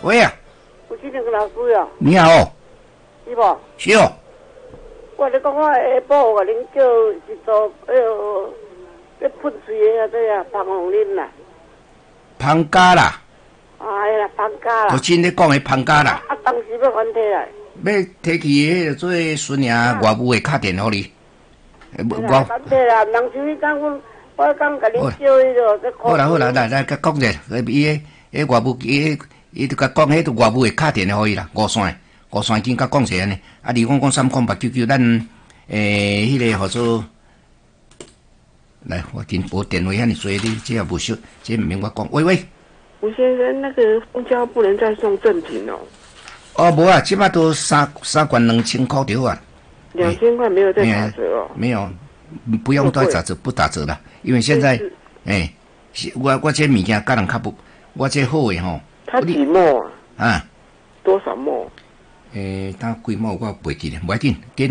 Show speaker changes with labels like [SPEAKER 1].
[SPEAKER 1] 喂啊，
[SPEAKER 2] 有这两个老师哦。
[SPEAKER 1] 你好哦，
[SPEAKER 2] 是无？
[SPEAKER 1] 是哦。
[SPEAKER 2] 我咧讲，我下晡我恁叫一组，咧喷水的这啊，芳红啉啦。
[SPEAKER 1] 芳家啦。
[SPEAKER 2] 哎呀，芳家啦。
[SPEAKER 1] 就真咧讲的芳家啦。
[SPEAKER 2] 当时要还摕来。
[SPEAKER 1] 要提起迄个做孙爷外母的卡电互你。
[SPEAKER 2] 我还摕啦，人像你讲我讲甲恁叫迄个。
[SPEAKER 1] 好啦，来甲讲者，伊迄外母伊就甲讲迄个外母的卡电互伊啦，五线金甲讲者安尼。啊，你讲30899，咱迄个号做。来，我电话遐尼多，你这也无熟，这毋免我讲。喂，
[SPEAKER 2] 吴先生，那个公交不能再送赠品哦。
[SPEAKER 1] 哦，无啊，即摆都三罐2000块就好啊。
[SPEAKER 2] 2000块没有再打折哦。
[SPEAKER 1] 没有，不用再打折，不打折了，因为现在，我这物件甲人较不，我这好诶吼。
[SPEAKER 2] 它几墨啊？
[SPEAKER 1] 啊？
[SPEAKER 2] 多少墨？
[SPEAKER 1] 当几墨我袂记咧，袂紧。